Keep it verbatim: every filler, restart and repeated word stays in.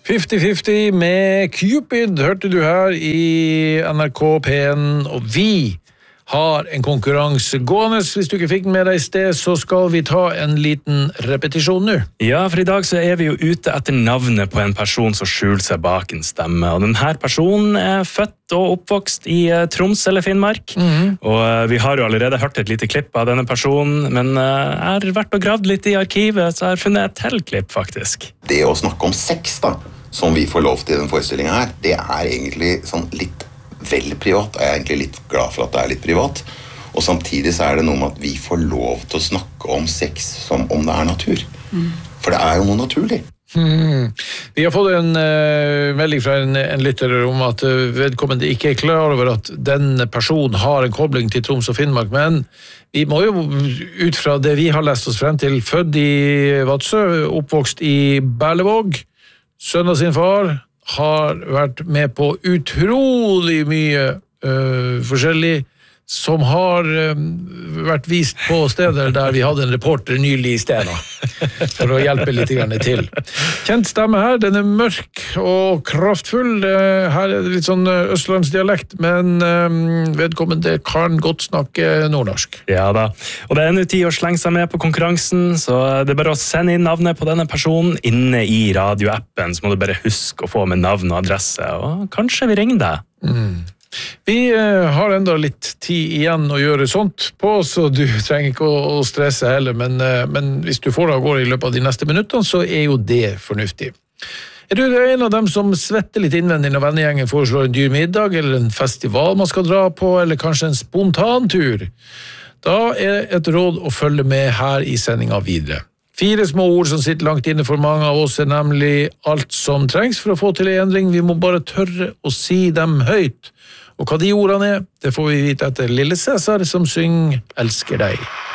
fifty fifty med Cupid hørte du her i N R K P en, og vi har en konkurranse gående. Hvis du ikke fikk den med deg i sted, så skal vi ta en liten repetisjon nå. Ja, for i dag så er vi jo ute etter navnet på en person som skjuler seg bak en stemme. Og denne personen er født og oppvokst i Troms eller Finnmark. Mm-hmm. Og vi har jo allerede hørt et lite klipp av denne personen, men jeg har vært og gravd litt i arkivet, så jeg har funnet et til klipp faktisk. Det å snakke om sex da, som vi får lov til i den forestillingen her, det er egentlig sånn litt vel privat, og jeg er egentlig litt glad for at det er litt privat. Og samtidig så er det noe med at vi får lov til å snakke om sex som om det er natur. Mm. For det er jo noe naturlig. Hmm. Vi har fått en uh, melding fra en, en lytter om at uh, vedkommende ikke er klar over at den personen har en kobling til Troms og Finnmark, men vi må jo ut fra det vi har lest oss frem til, født i Vadsø, oppvokst i Berlevåg, sønn av sin far, har vært med på utrolig mye uh, forskjellig, som har uh, vært vist på steder der vi hadde en reporter nylig i stedet, for å hjelpe litt grann til. Kjent stemme her, den er mørk og kraftfull. Uh, her er det litt sånn østlandsdialekt, men uh, vedkommende kan godt snakke nordnorsk. Ja da, og det er enda tid å slenge seg med på konkurransen, så det er bare å sende inn navnet på denne personen inne i radioappen, så må du bare huske å få med navn og adresse, og kanskje vi ringer deg. Mm. Vi uh, har enda litt tid igjen å gjøre sånt på, så du trenger ikke å, å stresse heller, men, uh, men hvis du får det av gårde i løpet av de neste minuttene, så er jo det fornuftig. Er du en av dem som svetter litt innvendig når vennegjengen foreslår en dyr middag, eller en festival man skal dra på, eller kanskje en spontantur? Da er et råd å følge med her i sendingen videre. Fire små ord som sitter langt inne for mange av oss er nemlig alt som trengs for å få til en endring. Vi må bare tørre å si dem høyt. Og hva de ordene er, det får vi vite etter Lille Cæsar som synger «Elsker deg».